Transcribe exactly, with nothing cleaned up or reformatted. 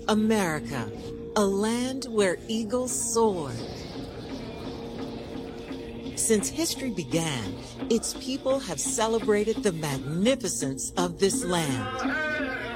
America, a land where eagles soar. Since history began, its people have celebrated the magnificence of this land.